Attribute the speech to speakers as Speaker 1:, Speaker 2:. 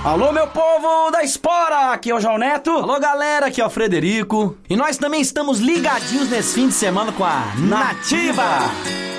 Speaker 1: Alô, meu povo da Espora! Aqui é o João Neto.
Speaker 2: Alô, galera, aqui é o Frederico. E nós também estamos ligadinhos nesse fim de semana com a Nativa.